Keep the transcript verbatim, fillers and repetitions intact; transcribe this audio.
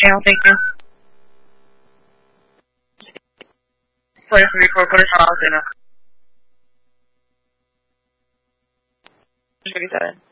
channel, thank you. Place the report, put a shot out there. thirty-seven.